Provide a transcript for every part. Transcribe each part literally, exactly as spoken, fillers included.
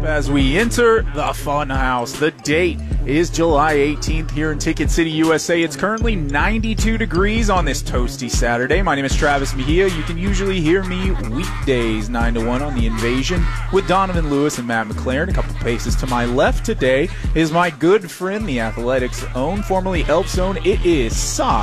as we enter the fun house. The date is July eighteenth here in Ticket City, U S A. It's currently ninety-two degrees on this toasty Saturday. My name is Travis Mejia. You can usually hear me weekdays nine to one on The Invasion with Donovan Lewis and Matt McLaren. A couple paces to my left today is my good friend, the Athletics' own, formerly Elf's own. It is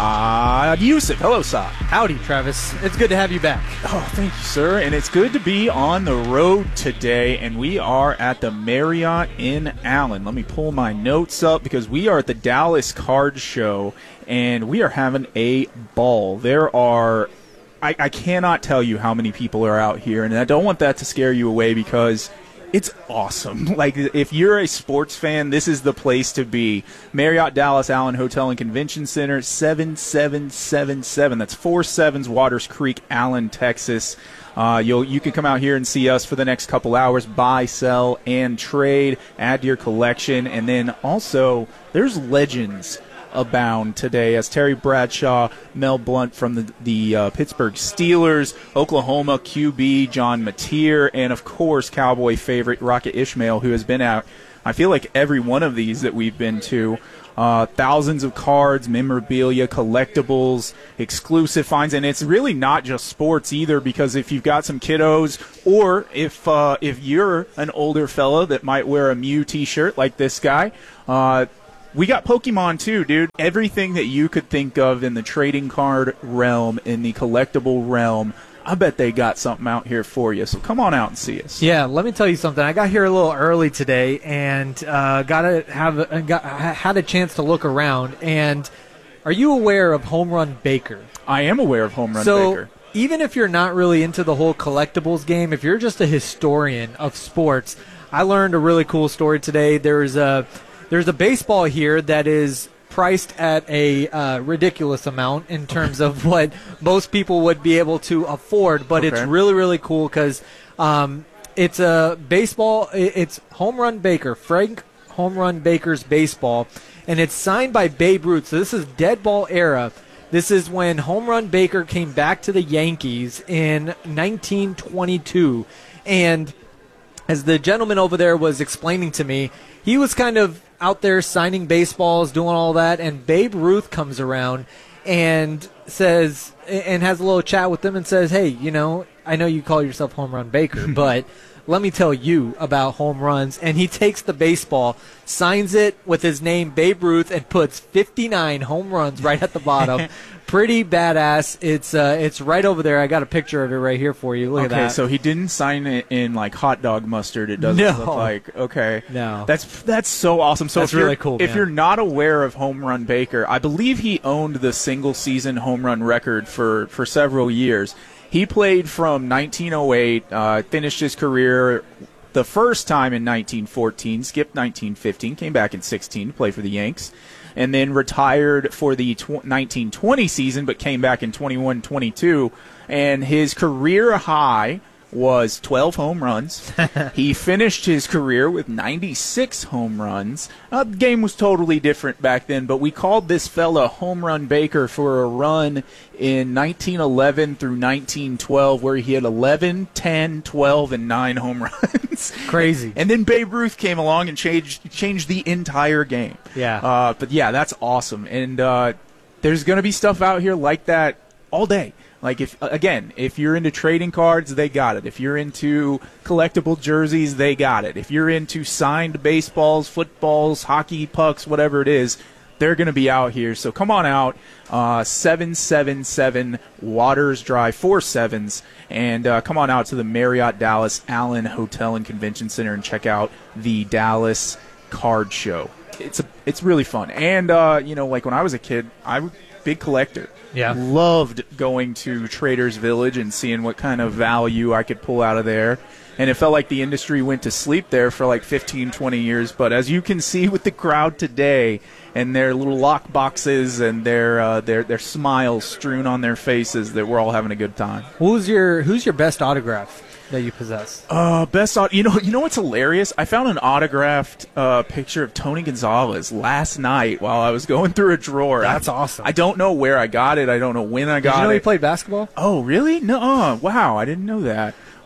Saad Youssef. Hello, Saad. Howdy, Travis. It's good to have you back. Oh, thank you, sir. And it's good to be on the road today, and we are at the Marriott in Allen. Let me pull my notes up because we are at the Dallas Card Show, and we are having a ball. There are, I, I cannot tell you how many people are out here, and I don't want that to scare you away because it's awesome. Like, if you're a sports fan, this is the place to be. Marriott Dallas Allen Hotel and Convention Center, seven seven seven seven. That's four sevens, Waters Creek, Allen, Texas. Uh, you'll, you can come out here and see us for the next couple hours, buy, sell, and trade, add to your collection. And then also, there's legends abound today as Terry Bradshaw, Mel Blount from the, the uh, Pittsburgh Steelers, Oklahoma Q B John Mateer, and of course Cowboy favorite Rocket Ishmael, who has been out, I feel like, every one of these that we've been to. Uh, thousands of cards, memorabilia, collectibles, exclusive finds, and it's really not just sports either, because if you've got some kiddos, or if uh, if you're an older fella that might wear a Mew t-shirt like this guy, uh, we got Pokemon too, dude. Everything that you could think of in the trading card realm, in the collectible realm, I bet they got something out here for you. So come on out and see us. Yeah, let me tell you something. I got here a little early today and uh, got to have a, got had a chance to look around. And are you aware of Home Run Baker? I am aware of Home Run so, Baker. Even if you're not really into the whole collectibles game, if you're just a historian of sports, I learned a really cool story today. There's a there's a baseball here that is priced at a uh, ridiculous amount in terms of what most people would be able to afford, but okay. It's really, really cool because um, it's a baseball, it's Home Run Baker, Frank Home Run Baker's baseball, and it's signed by Babe Ruth. So this is dead ball era. This is when Home Run Baker came back to the Yankees in nineteen twenty-two, and as the gentleman over there was explaining to me, he was kind of out there signing baseballs, doing all that, and Babe Ruth comes around and says, and has a little chat with them and says, hey, you know, I know you call yourself Home Run Baker, but let me tell you about home runs. And he takes the baseball, signs it with his name, Babe Ruth, and puts fifty-nine home runs right at the bottom. Pretty badass. It's uh, it's right over there. I got a picture of it right here for you. Look okay, at that. Okay, so he didn't sign it in like hot dog mustard. It doesn't no. look like. Okay, no. That's that's so awesome. So that's if really you're, cool. If man. you're not aware of Home Run Baker, I believe he owned the single season home run record for for several years. He played from nineteen oh eight, uh, finished his career the first time in nineteen fourteen, skipped nineteen fifteen, came back in sixteen to play for the Yanks, and then retired for the tw- nineteen twenty season, but came back in twenty-one twenty-two, and his career high was twelve home runs. He finished his career with ninety-six home runs. Uh, the game was totally different back then, but we called this fella Home Run Baker for a run in nineteen eleven through nineteen twelve where he had eleven, ten, twelve, and nine home runs. Crazy. And then Babe Ruth came along and changed changed the entire game. Yeah. Uh, but, yeah, that's awesome. And uh, there's going to be stuff out here like that all day. Like, if again, if you're into trading cards, they got it. If you're into collectible jerseys, they got it. If you're into signed baseballs, footballs, hockey pucks, whatever it is, they're going to be out here. So come on out, uh, seven seven seven Waters Drive, four sevens, and uh, come on out to the Marriott Dallas Allen Hotel and Convention Center and check out the Dallas Card Show. It's a, it's really fun. And, uh, you know, like when I was a kid, I was a big collector. Yeah. Loved going to Trader's Village and seeing what kind of value I could pull out of there. And it felt like the industry went to sleep there for like fifteen, twenty years. But as you can see with the crowd today and their little lock boxes and their uh, their their smiles strewn on their faces, that we're all having a good time. Who's your Who's your best autograph that you possess? Uh, best aut- you know you know what's hilarious? I found an autographed uh, picture of Tony Gonzalez last night while I was going through a drawer. That's I, awesome. I don't know where I got it. I don't know when I got it. Did you know he played basketball? Oh, really? No. Uh, wow, I didn't know that.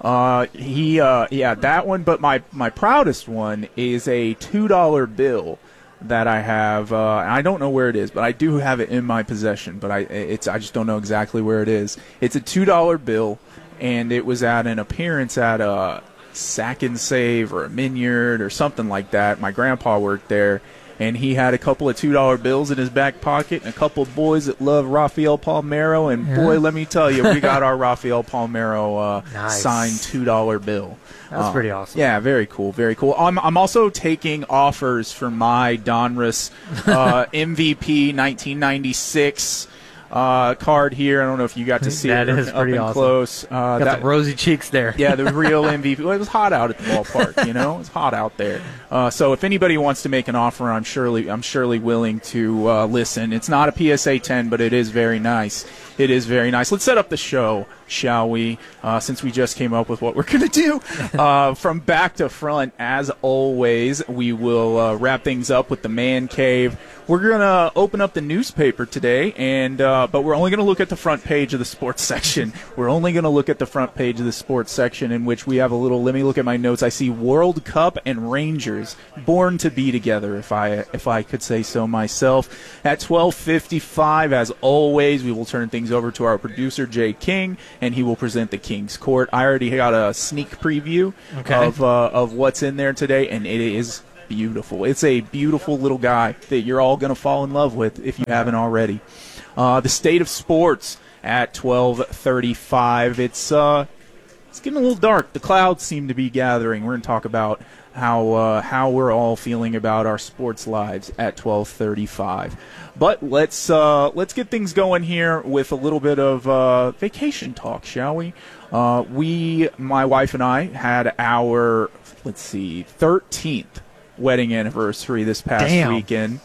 Uh, he, uh, yeah, that one. But my, my proudest one is a two dollar bill that I have. Uh, I don't know where it is, but I do have it in my possession. But I, it's, I just don't know exactly where it is. It's a two dollar bill, and it was at an appearance at a Sack and Save or a Minyard or something like that. My grandpa worked there. And he had a couple of two dollar bills in his back pocket and a couple of boys that love Rafael Palmeiro. And, yeah. boy, let me tell you, we got our Rafael Palmeiro uh, nice. signed two dollar bill. That's uh, pretty awesome. Yeah, very cool, very cool. I'm, I'm also taking offers for my Donruss uh, M V P nineteen ninety-six Uh, card here. I don't know if you got to see that it is up pretty and awesome. close. Uh, got that, the rosy cheeks there. Yeah, the real M V P. Well, it was hot out at the ballpark. You know, it's hot out there. Uh, so if anybody wants to make an offer, I'm surely I'm surely willing to uh, listen. It's not a P S A ten, but it is very nice. It is very nice. Let's set up the show, shall we? Uh, since we just came up with what we're going to do. Uh, from back to front, as always, we will uh, wrap things up with the Man Cave. We're going to open up the newspaper today, and uh, but we're only going to look at the front page of the sports section. We're only going to look at the front page of the sports section, in which we have a little, let me look at my notes. I see World Cup and Rangers, born to be together, if I if I could say so myself. At twelve fifty-five, as always, we will turn things over to our producer, Jay King, and he will present the King's Court. I already got a sneak preview okay. of uh, of what's in there today, and it is beautiful. It's a beautiful little guy that you're all going to fall in love with if you haven't already. Uh, the state of sports at twelve thirty-five. It's uh, it's getting a little dark. The clouds seem to be gathering. We're going to talk about how uh, how we're all feeling about our sports lives at twelve thirty-five. But let's uh, let's get things going here with a little bit of uh, vacation talk, shall we? Uh, we, my wife and I, had our let's see, thirteenth wedding anniversary this past Damn. weekend.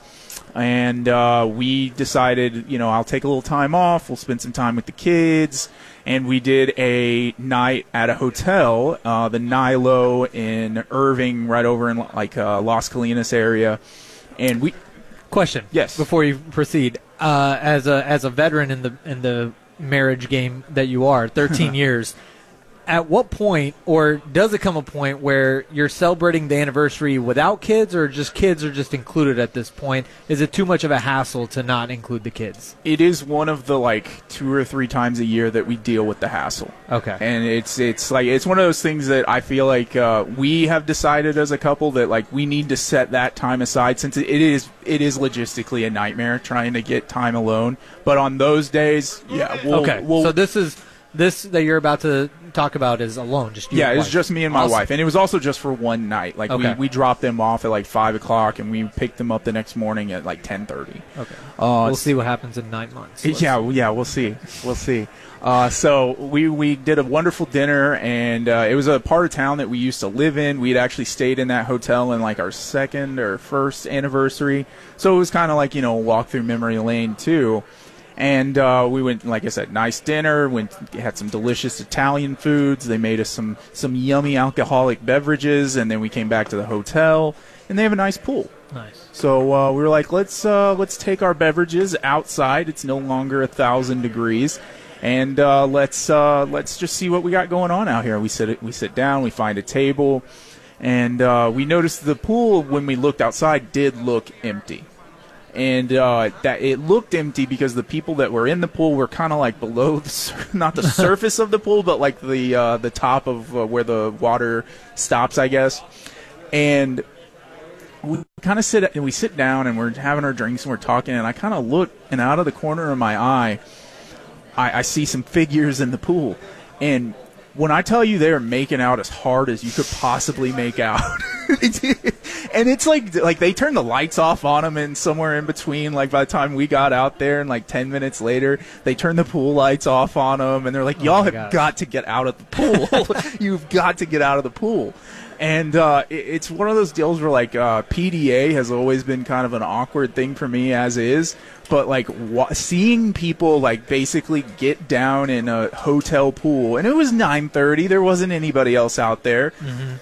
And uh, we decided, you know, I'll take a little time off. We'll spend some time with the kids. And we did a night at a hotel, uh, the Nilo in Irving, right over in like uh, Las Colinas area. And we question, yes, before you proceed, uh, as a as a veteran in the in the marriage game that you are, thirteen years. At what point, or does it come a point where you're celebrating the anniversary without kids, or just kids are just included at this point? Is it too much of a hassle to not include the kids? It is one of the like two or three times a year that we deal with the hassle. Okay. And it's it's like it's one of those things that I feel like uh, we have decided as a couple that like we need to set that time aside, since it is it is logistically a nightmare trying to get time alone. But on those days, yeah. We'll, okay. We'll, so this is. This that you're about to talk about is alone, just you yeah, and it's wife. just me and my awesome. wife, and it was also just for one night. Like okay. we, we dropped them off at like five o'clock, and we picked them up the next morning at like ten thirty. Okay, uh, we'll see what happens in nine months. Let's yeah, see. yeah, we'll see, we'll see. Uh, so we we did a wonderful dinner, and uh, it was a part of town that we used to live in. We'd actually stayed in that hotel in like our second or first anniversary, so it was kind of like, you know, a walk through memory lane too. And uh, we went, like I said, nice dinner. Went had some delicious Italian foods. They made us some some yummy alcoholic beverages, and then we came back to the hotel, and they have a nice pool. Nice. So uh, we were like, let's uh, let's take our beverages outside. It's no longer a thousand degrees, and uh, let's uh, let's just see what we got going on out here. We sit we sit down. We find a table, and uh, we noticed the pool when we looked outside did look empty. And uh, that it looked empty because the people that were in the pool were kind of like below the sur- not the surface of the pool, but like the uh, the top of uh, where the water stops, I guess. And we kind of sit and we sit down and we're having our drinks and we're talking, and I kind of look, and out of the corner of my eye, I, I see some figures in the pool. And when I tell you they're making out as hard as you could possibly make out. And it's like like they turned the lights off on them, and somewhere in between, like by the time we got out there and like ten minutes later, they turned the pool lights off on them, and they're like, y'all oh have gosh. got to get out of the pool. You've got to get out of the pool. And uh, it, it's one of those deals where like uh, P D A has always been kind of an awkward thing for me as is. But like wa- seeing people like basically get down in a hotel pool, and it was nine thirty, there wasn't anybody else out there. Mm-hmm.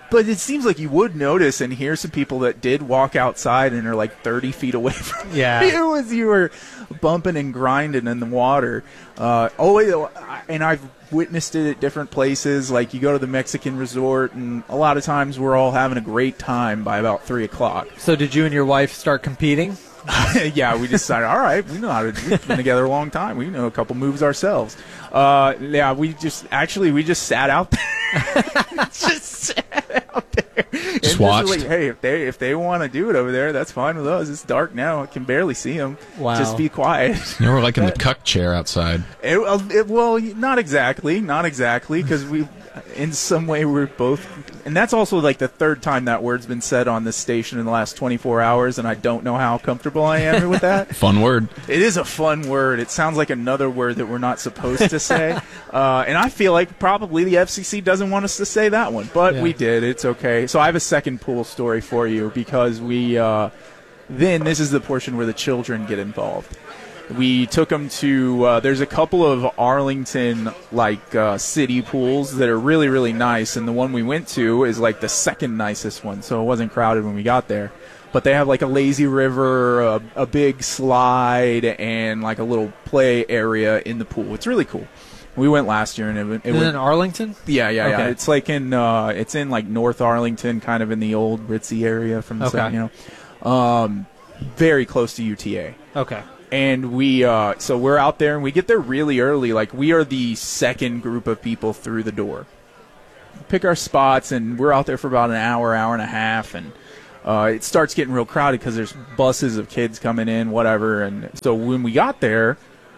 But it seems like you would notice and hear some people that did walk outside and are like thirty feet away from Yeah. you as you were bumping and grinding in the water. Uh, oh, and I've witnessed it at different places. Like you go to the Mexican resort, and a lot of times we're all having a great time by about three o'clock. So did you and your wife start competing? Yeah, we decided, all right, we know how to, we've been together a long time. We know a couple moves ourselves. Uh, yeah, we just, actually, we just sat out there. just sat out there. And Just watched. Like, hey, if they, if they want to do it over there, that's fine with us. It's dark now. I can barely see them. Wow. Just be quiet. You know, we're like in the cuck chair outside. It, it, well, not exactly. Not exactly, because we, in some way, we're both, and that's also like the third time that word's been said on this station in the last twenty-four hours, and I don't know how comfortable I am with that. Fun word. It is a fun word. It sounds like another word that we're not supposed to say. uh, and I feel like probably the F C C doesn't want us to say that one, but Yeah. we did. It's okay. So I have a second pool story for you because we, uh, then this is the portion where the children get involved. We took them to, uh, there's a couple of Arlington, like, uh, city pools that are really, really nice, and the one we went to is, like, the second nicest one, so it wasn't crowded when we got there. But they have, like, a lazy river, a, a big slide, and, like, a little play area in the pool. It's really cool. We went last year, and it, it Is it went, in Arlington? yeah, yeah, yeah. Okay. It's, like, in, uh, it's in, like, North Arlington, kind of in the old ritzy area from the Okay. south, you know. Um, very close to U T A. Okay. And we, uh, so we're out there, and we get there really early. Like, we are the second group of people through the door. Pick our spots, and we're out there for about an hour, hour and a half, and uh, it starts getting real crowded because there's buses of kids coming in, whatever. And so when we got there,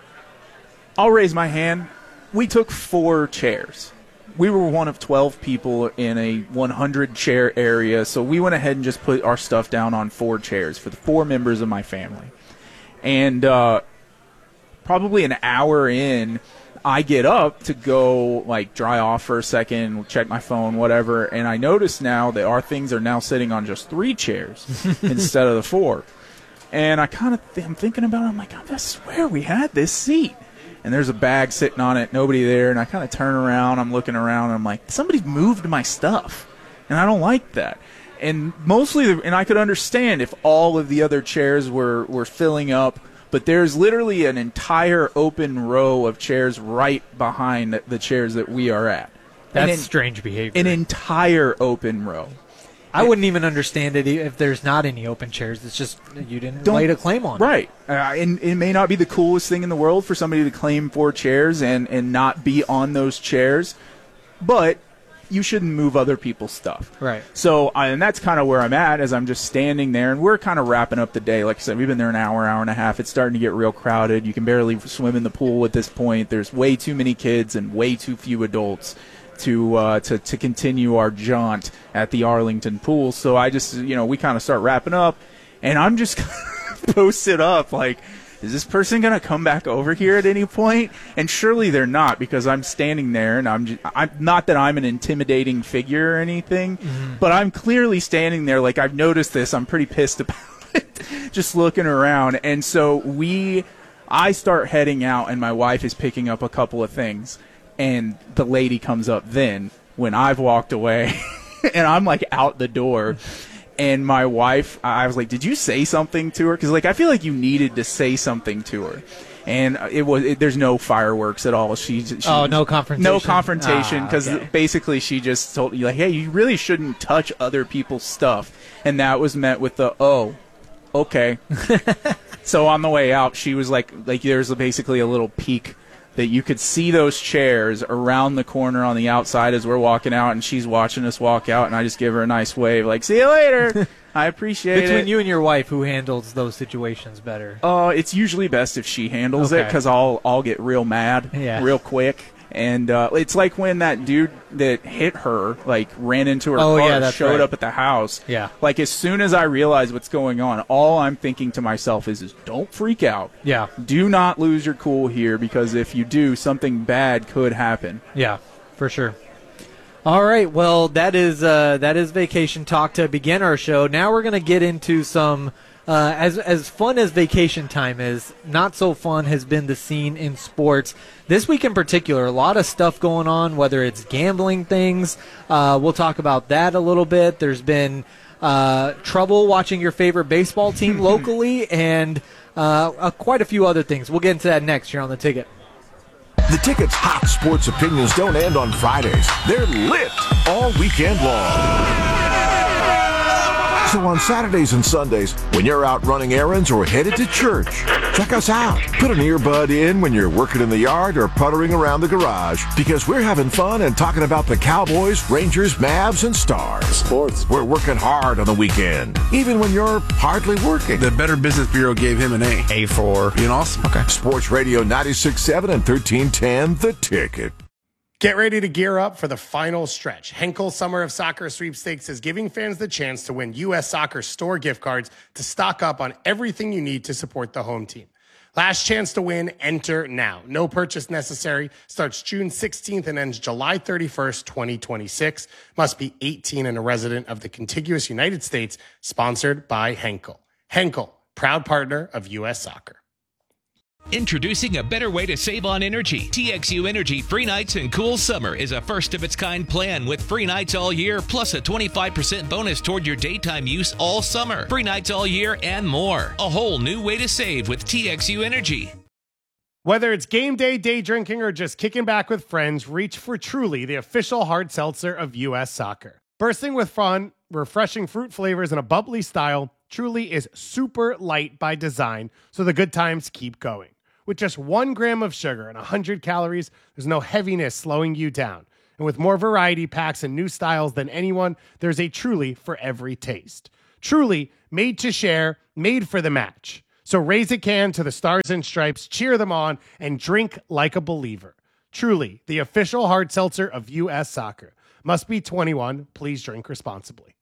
I'll raise my hand. We took four chairs. We were one of twelve people in a one hundred chair area, so we went ahead and just put our stuff down on four chairs for the four members of my family. And uh, probably an hour in, I get up to go, like, dry off for a second, check my phone, whatever, and I notice now that our things are now sitting on just three chairs instead of the four. And I kind of, th- I'm thinking about it, I'm like, I swear we had this seat. And there's a bag sitting on it, nobody there, and I kind of turn around, I'm looking around, and I'm like, somebody's moved my stuff, and I don't like that. And mostly, and I could understand if all of the other chairs were, were filling up, but there's literally an entire open row of chairs right behind the chairs that we are at. That's an, strange behavior. An entire open row. I wouldn't even understand it if there's not any open chairs. It's just you didn't Don't- lay a claim on it. Right. Uh, and it may not be the coolest thing in the world for somebody to claim four chairs and, and not be on those chairs, but you shouldn't move other people's stuff. Right. So, uh, and that's kind of where I'm at as I'm just standing there, and we're kind of wrapping up the day. Like I said, we've been there an hour, hour and a half. It's starting to get real crowded. You can barely swim in the pool at this point. There's way too many kids and way too few adults to uh, to to continue our jaunt at the Arlington pool. So I just, you know, we kind of start wrapping up, and I'm just posted up like, is this person going to come back over here at any point? And surely they're not, because I'm standing there, and I'm just, I'm not that I'm an intimidating figure or anything, mm-hmm. but I'm clearly standing there like I've noticed this. I'm pretty pissed about it, just looking around. And so we, I start heading out, and my wife is picking up a couple of things, and the lady comes up then when I've walked away, and I'm like out the door. And my wife, I was like, did you say something to her? Because, like, I feel like you needed to say something to her. And it was it, there's no fireworks at all. She, she Oh, no confrontation? No confrontation, because Ah, okay. basically she just told you, like, hey, you really shouldn't touch other people's stuff. And that was met with the, oh, okay. So on the way out, she was like, like there's basically a little peek that you could see those chairs around the corner on the outside as we're walking out, and she's watching us walk out, and I just give her a nice wave, like, see you later. I appreciate it. Between you and your wife, who handles those situations better? Uh, it's usually best if she handles it, Okay. because I'll, I'll get real mad Yeah. real quick. And uh, it's like when that dude that hit her, like, ran into her Oh, car, yeah, that's showed right. up at the house. Yeah. Like, as soon as I realize what's going on, all I'm thinking to myself is, is don't freak out. Yeah. Do not lose your cool here, because if you do, something bad could happen. Yeah, for sure. All right, well, that is uh, that is vacation talk to begin our show. Now we're going to get into some Uh, as as fun as vacation time is, not so fun has been the scene in sports. This week in particular, a lot of stuff going on, whether it's gambling things. Uh, we'll talk about that a little bit. There's been uh, trouble watching your favorite baseball team locally, and uh, uh, quite a few other things. We'll get into that next here on The Ticket. The Ticket's hot sports opinions don't end on Fridays. They're lit all weekend long. So on Saturdays and Sundays, when you're out running errands or headed to church, check us out. Put an earbud in when you're working in the yard or puttering around the garage, because we're having fun and talking about the Cowboys, Rangers, Mavs, and Stars. Sports. We're working hard on the weekend, even when you're hardly working. The Better Business Bureau gave him an A. A for Being awesome. Okay. Sports Radio ninety-six point seven and thirteen ten, The Ticket. Get ready to gear up for the final stretch. Henkel Summer of Soccer Sweepstakes is giving fans the chance to win U S Soccer store gift cards to stock up on everything you need to support the home team. Last chance to win, enter now. No purchase necessary. Starts June sixteenth and ends July thirty-first, twenty twenty-six. Must be eighteen and a resident of the contiguous United States. Sponsored by Henkel. Henkel, proud partner of U S Soccer. Introducing a better way to save on energy. T X U Energy Free Nights and Cool Summer is a first-of-its-kind plan with free nights all year, plus a twenty-five percent bonus toward your daytime use all summer. Free nights all year and more. A whole new way to save with T X U Energy. Whether it's game day, day drinking, or just kicking back with friends, reach for Truly, the official hard seltzer of U S Soccer. Bursting with fun, refreshing fruit flavors, and a bubbly style, Truly is super light by design, so the good times keep going. With just one gram of sugar and one hundred calories, there's no heaviness slowing you down. And with more variety packs and new styles than anyone, there's a Truly for every taste. Truly, made to share, made for the match. So raise a can to the Stars and Stripes, cheer them on, and drink like a believer. Truly, the official hard seltzer of U S Soccer. Must be twenty-one. Please drink responsibly.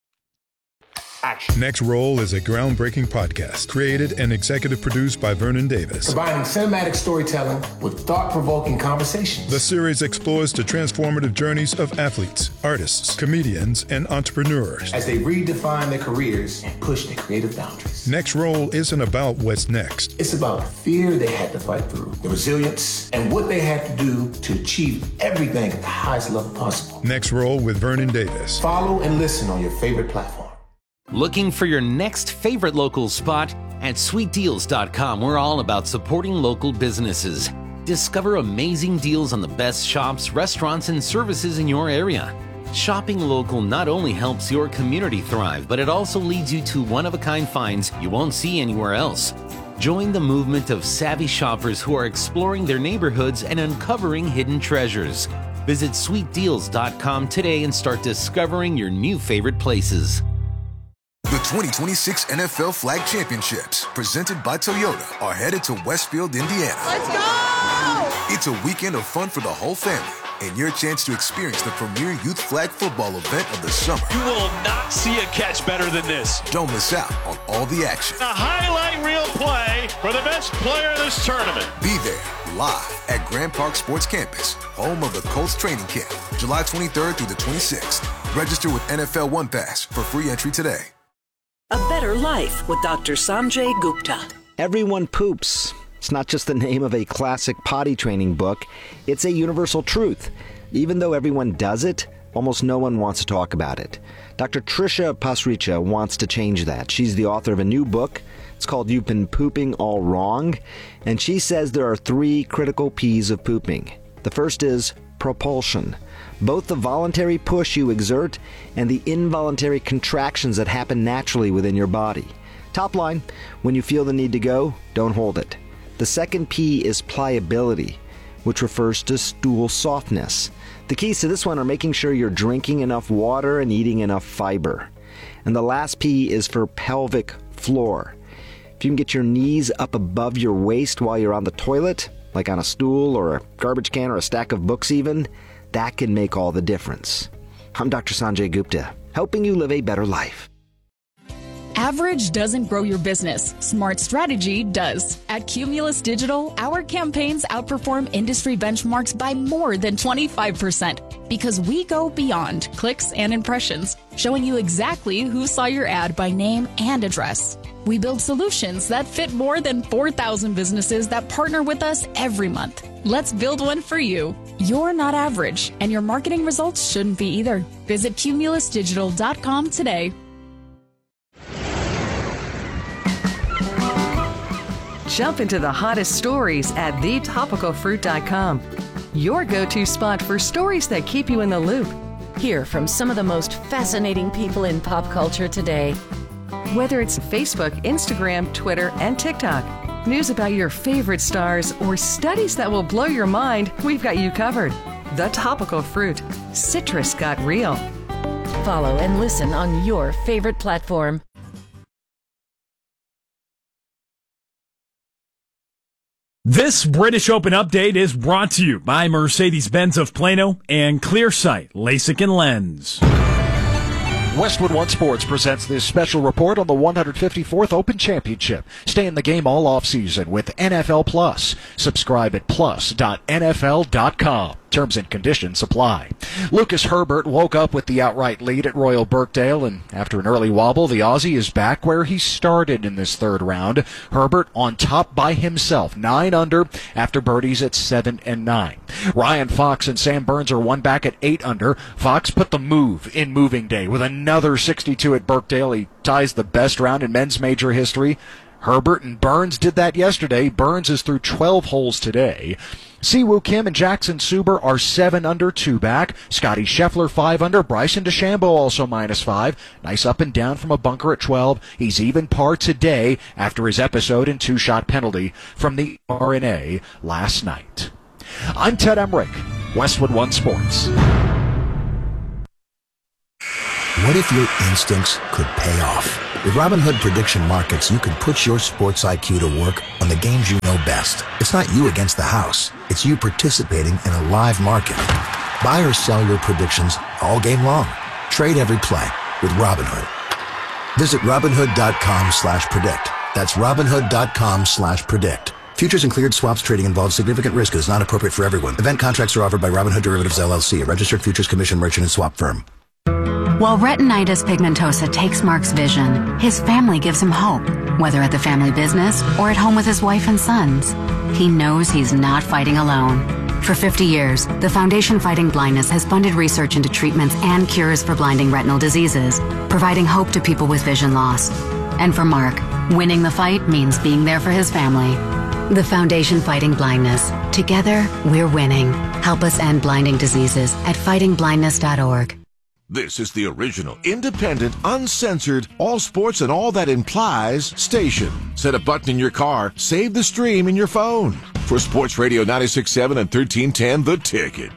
Action. Next Roll is a groundbreaking podcast created and executive produced by Vernon Davis. Combining cinematic storytelling with thought-provoking conversations. The series explores the transformative journeys of athletes, artists, comedians, and entrepreneurs as they redefine their careers and push their creative boundaries. Next Roll isn't about what's next. It's about the fear they had to fight through, the resilience, and what they had to do to achieve everything at the highest level possible. Next Roll with Vernon Davis. Follow and listen on your favorite platform. Looking for your next favorite local spot? At sweet deals dot com, we're all about supporting local businesses. Discover amazing deals on the best shops, restaurants, and services in your area. Shopping local not only helps your community thrive, but it also leads you to one-of-a-kind finds you won't see anywhere else. Join the movement of savvy shoppers who are exploring their neighborhoods and uncovering hidden treasures. Visit sweet deals dot com today and start discovering your new favorite places. The twenty twenty-six N F L Flag Championships, presented by Toyota, are headed to Westfield, Indiana. Let's go! It's a weekend of fun for the whole family and your chance to experience the premier youth flag football event of the summer. You will not see a catch better than this. Don't miss out on all the action. A highlight reel play for the best player in this tournament. Be there, live at Grand Park Sports Campus, home of the Colts training camp, July twenty-third through the twenty-sixth. Register with N F L One Pass for free entry today. A Better Life with Doctor Sanjay Gupta. Everyone poops. It's not just the name of a classic potty training book. It's a universal truth. Even though everyone does it, almost no one wants to talk about it. Doctor Trisha Pasricha wants to change that. She's the author of a new book. It's called You've Been Pooping All Wrong. And she says there are three critical P's of pooping. The first is propulsion. Both the voluntary push you exert and the involuntary contractions that happen naturally within your body. Top line, when you feel the need to go, don't hold it. The second P is pliability, which refers to stool softness. The keys to this one are making sure you're drinking enough water and eating enough fiber. And the last P is for pelvic floor. If you can get your knees up above your waist while you're on the toilet, like on a stool or a garbage can or a stack of books even, that can make all the difference. I'm Doctor Sanjay Gupta, helping you live a better life. Average doesn't grow your business. Smart strategy does. At Cumulus Digital, our campaigns outperform industry benchmarks by more than twenty-five percent because we go beyond clicks and impressions. showing you exactly who saw your ad by name and address. We build solutions that fit more than four thousand businesses that partner with us every month. Let's build one for you. You're not average, and your marketing results shouldn't be either. Visit cumulus digital dot com today. Jump into the hottest stories at the topical fruit dot com. Your go-to spot for stories that keep you in the loop. Hear from some of the most fascinating people in pop culture today. Whether it's Facebook, Instagram, Twitter, and TikTok, news about your favorite stars, or studies that will blow your mind, we've got you covered. The Topical Fruit. Citrus got real. Follow and listen on your favorite platform. This British Open update is brought to you by Mercedes-Benz of Plano and Clearsight LASIK and Lens. Westwood One Sports presents this special report on the one hundred fifty-fourth Open Championship. Stay in the game all offseason with N F L Plus. Subscribe at plus dot N F L dot com. Terms and conditions apply. Lucas Herbert woke up with the outright lead at Royal Birkdale, and after an early wobble, the Aussie is back where he started in this third round. Herbert on top by himself, nine under after birdies at seven and nine. Ryan Fox and Sam Burns are one back at eight under. Fox put the move in moving day with another sixty-two at Birkdale. He ties the best round in men's major history. Herbert and Burns did that yesterday. Burns is through twelve holes today. Siwoo Kim and Jackson Suber are seven under, two back. Scotty Scheffler five under. Bryson DeChambeau also minus five. Nice up and down from a bunker at twelve. He's even par today after his episode and two-shot penalty from the R N A last night. I'm Ted Emmerich, Westwood One Sports. What if your instincts could pay off? With Robinhood Prediction Markets, you can put your sports I Q to work on the games you know best. It's not you against the house. It's you participating in a live market. Buy or sell your predictions all game long. Trade every play with Robinhood. Visit Robinhood.com slash predict. That's Robinhood.com slash predict. Futures and cleared swaps trading involves significant risk and is not appropriate for everyone. Event contracts are offered by Robinhood Derivatives L L C, a registered futures commission merchant and swap firm. While retinitis pigmentosa takes Mark's vision, his family gives him hope, whether at the family business or at home with his wife and sons. He knows he's not fighting alone. For fifty years, the Foundation Fighting Blindness has funded research into treatments and cures for blinding retinal diseases, providing hope to people with vision loss. And for Mark, winning the fight means being there for his family. The Foundation Fighting Blindness. Together, we're winning. Help us end blinding diseases at fighting blindness dot org. This is the original, independent, uncensored, all sports and all that implies station. Set a button in your car, save the stream in your phone. For Sports Radio ninety-six point seven and thirteen ten, The Ticket.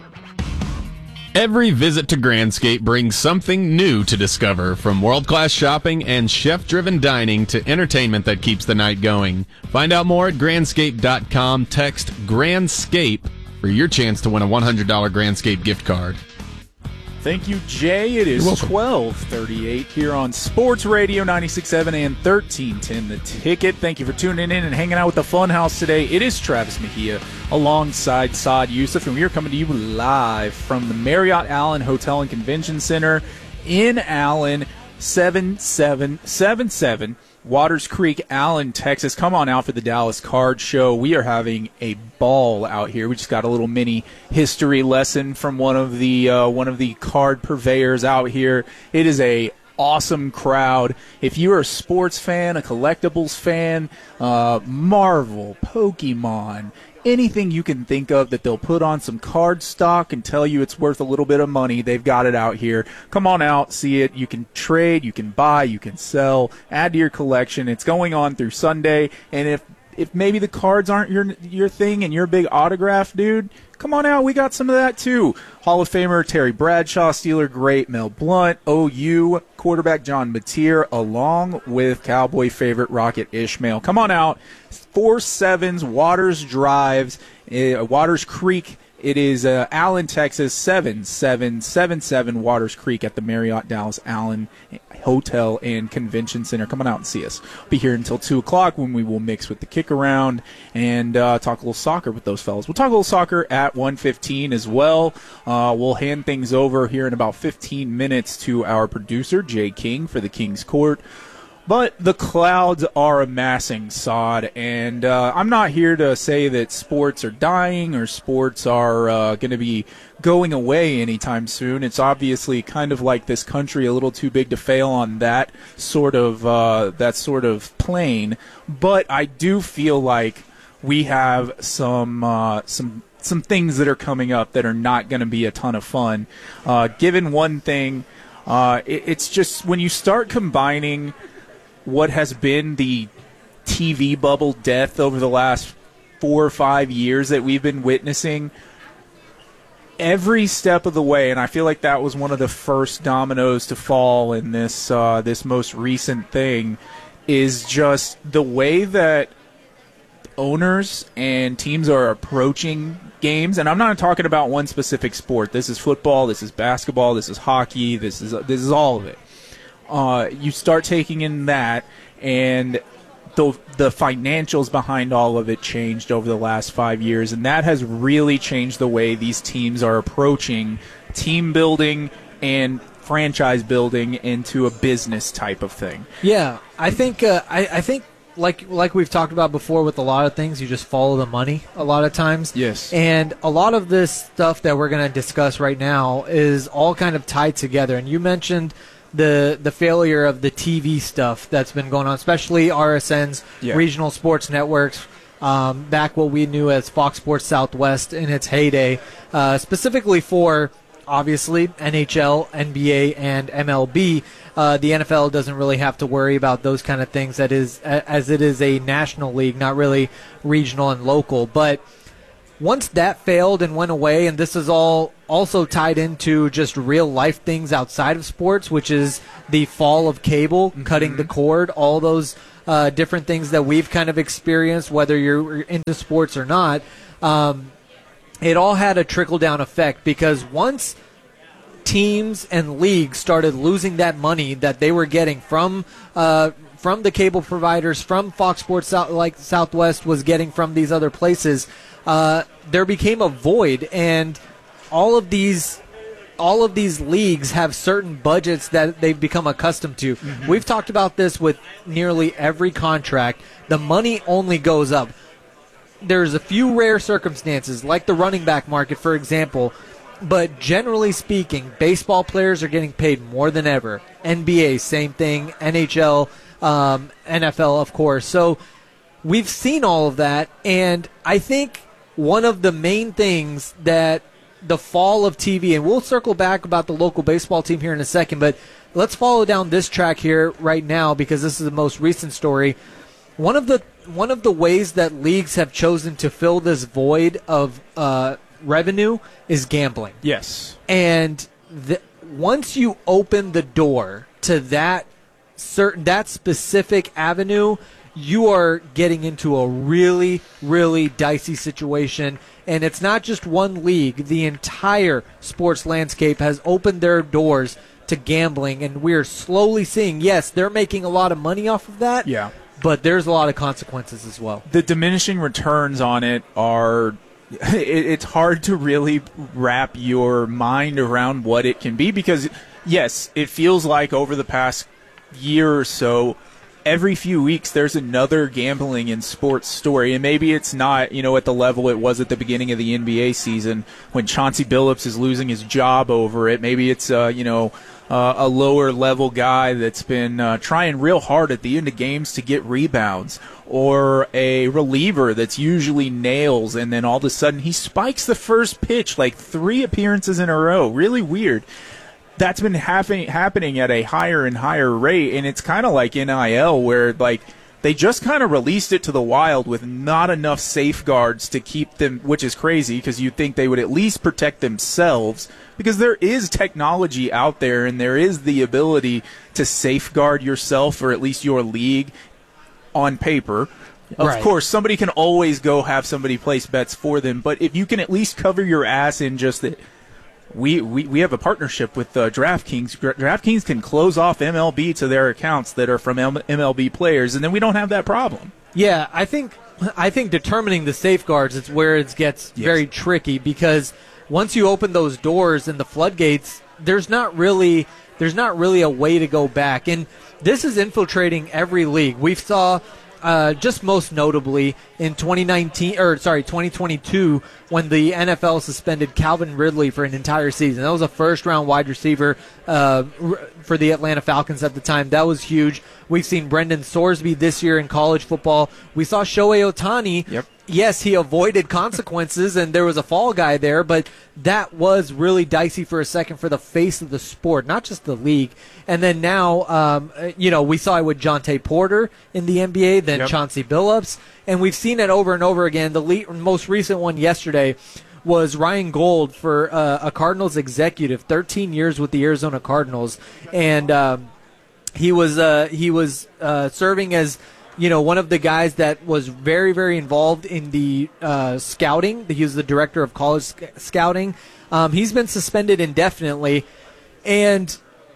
Every visit to Grandscape brings something new to discover, from world-class shopping and chef-driven dining to entertainment that keeps the night going. Find out more at grandscape dot com. Text GRANDSCAPE for your chance to win a one hundred dollars Grandscape gift card. Thank you, Jay. It is twelve thirty-eight here on Sports Radio ninety-six point seven and thirteen ten, The Ticket. Thank you for tuning in and hanging out with the Funhouse today. It is Travis Mejia alongside Saad Youssef, and we are coming to you live from the Marriott Allen Hotel and Convention Center in Allen, seven seven seven seven Waters Creek, Allen, Texas. Come on out for the Dallas Card Show. We are having a ball out here. We just got a little mini history lesson from one of the uh, one of the card purveyors out here. It is a awesome crowd. If you're a sports fan, a collectibles fan, uh, Marvel, Pokemon, anything you can think of that they'll put on some card stock and tell you it's worth a little bit of money, they've got it out here. Come on out, see it. You can trade, you can buy, you can sell, add to your collection. It's going on through Sunday, and if if maybe the cards aren't your your thing and you're a big autograph dude, come on out. We got some of that too. Hall of Famer Terry Bradshaw, Steeler great Mel Blount, O U quarterback John Mateer, along with Cowboy favorite Rocket Ishmael. Come on out. Four Sevens Waters Drives, uh, Waters Creek It is uh, Allen, Texas, seven seven seven seven Waters Creek at the Marriott Dallas Allen Hotel and Convention Center. Come on out and see us. Be here until two o'clock when we will mix with the kick around and uh, talk a little soccer with those fellas. We'll talk a little soccer at one fifteen as well. Uh, we'll hand things over here in about fifteen minutes to our producer, Jay King, for the King's Court. But the clouds are amassing, Sod, and uh, I'm not here to say that sports are dying or sports are uh, going to be going away anytime soon. It's obviously kind of like this country a little too big to fail on that sort of uh, that sort of plane. But I do feel like we have some uh, some some things that are coming up that are not going to be a ton of fun. Uh, given one thing, uh, it, it's just when you start combining what has been the T V bubble death over the last four or five years that we've been witnessing, every step of the way, and I feel like that was one of the first dominoes to fall in this uh, this most recent thing, is just the way that owners and teams are approaching games. And I'm not talking about one specific sport. This is football, this is basketball, this is hockey, this is this is all of it. Uh, you start taking in that, and the the financials behind all of it changed over the last five years, and that has really changed the way these teams are approaching team building and franchise building into a business type of thing. Yeah, I think uh, I, I think like like we've talked about before with a lot of things, you just follow the money a lot of times. Yes. And a lot of this stuff that we're going to discuss right now is all kind of tied together. And you mentioned the the failure of the T V stuff that's been going on, especially R S N's yeah. regional sports networks, um, back what we knew as Fox Sports Southwest in its heyday, uh, specifically for, obviously, N H L, N B A, and M L B. Uh, the N F L doesn't really have to worry about those kind of things, that is, as it is a national league, not really regional and local. But once that failed and went away, and this is all also tied into just real-life things outside of sports, which is the fall of cable, mm-hmm. cutting the cord, all those uh, different things that we've kind of experienced, whether you're into sports or not, um, it all had a trickle-down effect, because once teams and leagues started losing that money that they were getting from uh, from the cable providers, from Fox Sports South, like Southwest was getting from these other places, uh, there became a void, and all of these all of these leagues have certain budgets that they've become accustomed to. Mm-hmm. We've talked about this with nearly every contract. The money only goes up. There's a few rare circumstances, like the running back market, for example, but generally speaking, baseball players are getting paid more than ever. N B A, same thing. N H L, um, N F L, of course. So we've seen all of that, and I think one of the main things that the fall of T V, and we'll circle back about the local baseball team here in a second, but let's follow down this track here right now, because this is the most recent story. One of the one of the ways that leagues have chosen to fill this void of uh, revenue is gambling. Yes. And the, once you open the door to that certain that specific avenue, you are getting into a really, really dicey situation. And it's not just one league. The entire sports landscape has opened their doors to gambling, and we're slowly seeing, yes, they're making a lot of money off of that. Yeah. But there's a lot of consequences as well. The diminishing returns on it are it, it's hard to really wrap your mind around what it can be, because, yes, it feels like over the past year or so, every few weeks there's another gambling in sports story, and maybe it's not, you know, at the level it was at the beginning of the N B A season when Chauncey Billups is losing his job over it. Maybe it's, uh, you know, uh, a lower level guy that's been uh, trying real hard at the end of games to get rebounds, or a reliever that's usually nails, and then all of a sudden he spikes the first pitch like three appearances in a row. Really weird. That's been happen- happening at a higher and higher rate, and it's kind of like N I L, where like they just kind of released it to the wild with not enough safeguards to keep them, which is crazy because you'd think they would at least protect themselves, because there is technology out there and there is the ability to safeguard yourself, or at least your league on paper. Of Right. course, somebody can always go have somebody place bets for them, but if you can at least cover your ass in just that, we, we, we have a partnership with uh, DraftKings. Gra- DraftKings can close off M L B to their accounts that are from M- MLB players, and then we don't have that problem. Yeah, I think I think determining the safeguards is where it gets Yes. very tricky, because once you open those doors and the floodgates, there's not really there's not really a way to go back. And this is infiltrating every league. We saw uh, just most notably in twenty nineteen or sorry twenty twenty-two when the N F L suspended Calvin Ridley for an entire season. That was a first round wide receiver uh, for the Atlanta Falcons at the time. That was huge. We've seen Brendan Sorsby this year in college football. We saw Shohei Ohtani. Yep. Yes, he avoided consequences, and there was a fall guy there, but that was really dicey for a second for the face of the sport, not just the league. And then now, um, you know, we saw it with Jonte Porter in the N B A, then Yep. Chauncey Billups, and we've seen it over and over again. The le- most recent one yesterday was Ryan Gold for uh, a Cardinals executive, thirteen years with the Arizona Cardinals, and um, he was uh, he was uh, serving as, you know, one of the guys that was very, very involved in the uh, scouting. He was the director of college sc- scouting. Um, he's been suspended indefinitely, and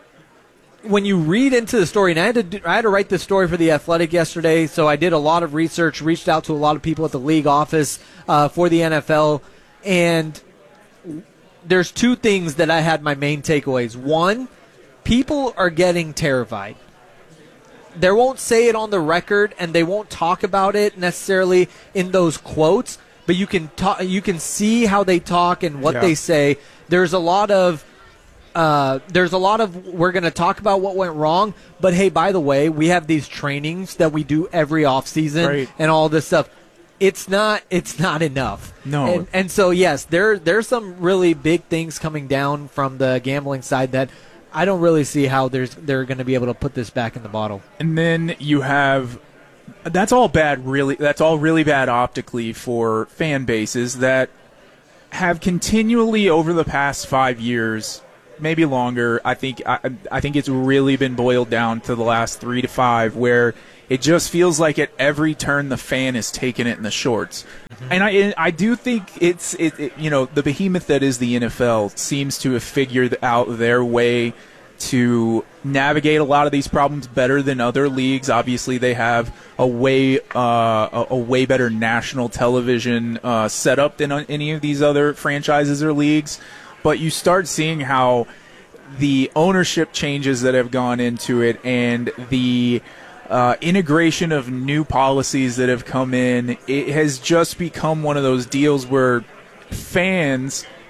when you read into the story, and I had to do, I had to write this story for The Athletic yesterday, so I did a lot of research, reached out to a lot of people at the league office uh, for the N F L, and there's two things that I had my main takeaways. One, people are getting terrified. They won't say it on the record, and they won't talk about it necessarily in those quotes, but you can talk, you can see how they talk and what Yeah. they say. There's a lot of uh, there's a lot of we're going to talk about what went wrong, but hey, by the way, we have these trainings that we do every offseason Right. and all this stuff. It's not it's not enough. No. And, and so yes, there there's some really big things coming down from the gambling side that I don't really see how there's they're going to be able to put this back in the bottle. And then you have that's all bad really that's all really bad optically for fan bases that have continually over the past five years, maybe longer, I think I, I think it's really been boiled down to the last three to five, where it just feels like at every turn the fan is taking it in the shorts. Mm-hmm. And I and I do think it's it, it you know the behemoth that is the N F L seems to have figured out their way to navigate a lot of these problems better than other leagues. Obviously, they have a way uh, a, a way better national television uh, setup than any of these other franchises or leagues. But you start seeing how the ownership changes that have gone into it and the uh, integration of new policies that have come in, it has just become one of those deals where fans